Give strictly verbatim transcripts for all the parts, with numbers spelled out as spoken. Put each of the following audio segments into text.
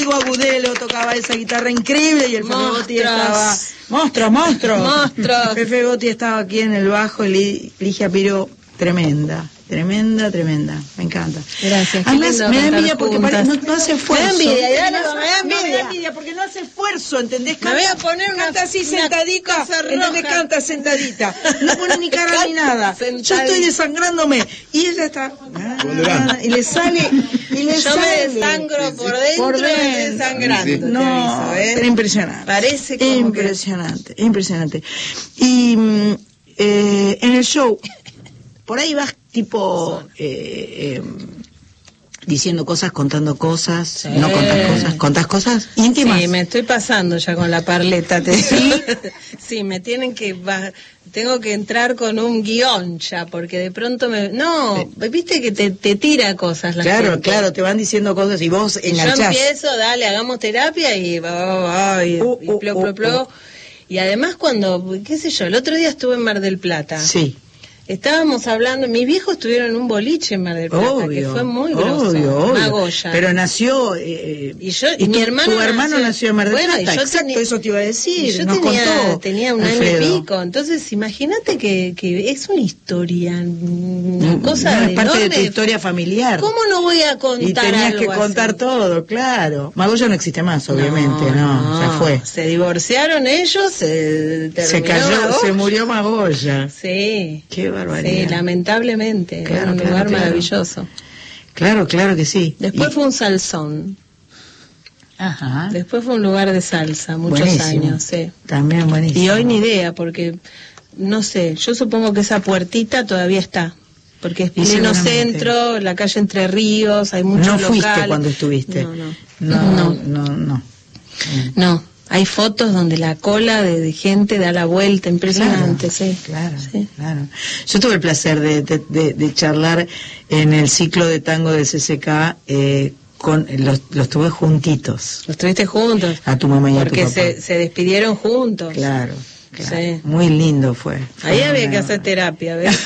amigo Agudelo tocaba esa guitarra increíble y el Pepe Botti estaba... Monstruos, monstruos. Monstruos. Pepe Botti estaba aquí en el bajo y Ligia Piro, tremenda. Tremenda, tremenda, me encanta. Gracias. Además, me da envidia porque pare, no, no hace esfuerzo. Me da envidia, ya no, no, me da envidia. me da envidia porque no hace esfuerzo, ¿entendés? Canta, me voy a poner una, canta así una sentadita, ¿entendés? Canta sentadita. No pone ni cara ni nada. Sentadita. Yo estoy desangrándome y ella está... Ah, y le sale... Y le Yo sale, me desangro por dentro, por dentro. me desangrando. No, aviso, ¿eh? Era impresionante. Parece como impresionante, que... impresionante. Y eh, en el show... Por ahí vas tipo eh, eh, diciendo cosas, contando cosas, sí. no contás cosas, contás cosas íntimas. Sí, me estoy pasando ya con la parleta. Te... ¿Sí? Sí, me tienen que, tengo que entrar con un guión ya, porque de pronto me, no, sí. viste que te, te tira cosas la Claro, gente. claro, te van diciendo cosas y vos enganchás. Yo empiezo, dale, hagamos terapia y va, va, va, y, uh, y plo, plo, plo. Uh, uh. Y además cuando, qué sé yo, el otro día estuve en Mar del Plata. Sí. Estábamos hablando, mis viejos estuvieron en un boliche en Mar del Plata, obvio, que fue muy grosso, obvio, obvio. Magoya. Pero nació, eh, y yo, y, y mi tu, hermano tu hermano nació, nació en Mar del bueno, Plata, y yo exacto, tenía, eso te iba a decir, y yo nos tenía, contó tenía un Alfredo. año y pico, entonces imagínate que, que es una historia, una no, cosa no, de es parte enorme. de tu historia familiar. ¿Cómo no voy a contar y tenías algo que contar así? todo, claro. Magoya no existe más, obviamente, no, no, ya fue. Se divorciaron ellos, se terminó se cayó, Magoya. Se murió Magoya. Sí. Qué barbaridad. Sí, lamentablemente. Claro, era un claro, lugar claro. maravilloso. Claro, claro que sí. Después y... fue un salsón. Ajá. Después fue un lugar de salsa, muchos buenísimo. años, sí. También buenísimo. Y hoy ni idea, porque, no sé, yo supongo que esa puertita todavía está. Porque es pleno centro, la calle Entre Ríos, hay muchos locales. No fuiste cuando estuviste. No, no. No, no, no. No. no. no. Hay fotos donde la cola de, de gente da la vuelta, impresionante, claro, sí. Claro, sí. claro. Yo tuve el placer de, de, de, de charlar en el ciclo de tango de C C K, eh, con los, los tuve juntitos. Los tuviste juntos. A tu mamá y porque a tu papá. Porque se, se despidieron juntos. Claro. Claro. Sí. Muy lindo fue. fue Ahí una... había que hacer terapia, ¿ves?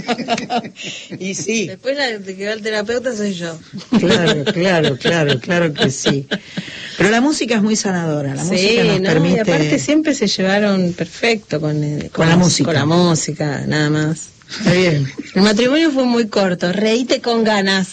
Y sí. Después la que va el terapeuta soy yo. Claro, claro, claro, claro que sí. Pero la música es muy sanadora. La sí, música nos no, permite... y aparte siempre se llevaron perfecto con, con, con la música. Con la música, nada más. Está bien. El matrimonio fue muy corto, reíte con ganas.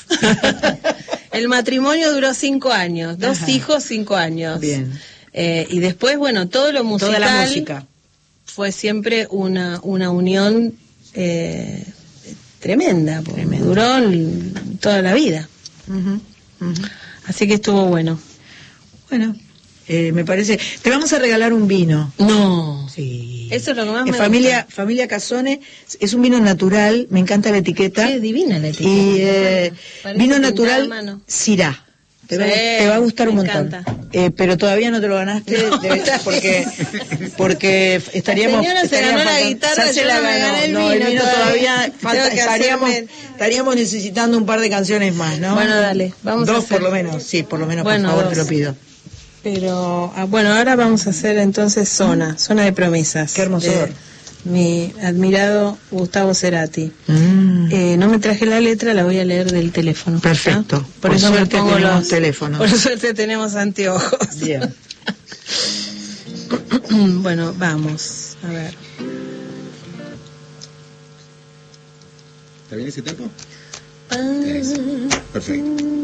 El matrimonio duró cinco años, dos Ajá. hijos, cinco años. Bien. Eh, y después, bueno, todo lo musical... Toda la música. Fue siempre una, una unión eh, tremenda, porque me duró el, toda la vida. Uh-huh, uh-huh. Así que estuvo bueno. Bueno, eh, me parece... Te vamos a regalar un vino. No. Sí. Eso es lo que más me familia, gusta. Familia Casone, es un vino natural, me encanta la etiqueta. Sí, es divina la etiqueta. Y eh, vino natural Syrah. Te, sí, va, te va a gustar un montón. Eh, pero todavía no te lo ganaste, no. Debe estar porque porque estaríamos. La señora se ganó la guitarra, yo la no me gané el no, vino. el vino todavía, todavía falta, estaríamos, hacerme... estaríamos necesitando un par de canciones más, ¿no? Bueno, dale, vamos Dos a hacer. por lo menos, sí, por lo menos, bueno, por favor, dos. te lo pido. Pero, ah, bueno, ahora vamos a hacer entonces Zona, Zona de Promesas. Qué hermosor. Mi admirado Gustavo Cerati. Mm. Eh, no me traje la letra, la voy a leer del teléfono. Perfecto. ¿Ah? Por, por eso suerte me pongo tenemos los teléfonos. Por suerte tenemos anteojos. Bien. Bueno, vamos. A ver. ¿Está bien ese tempo? Ah. Eso. Perfecto.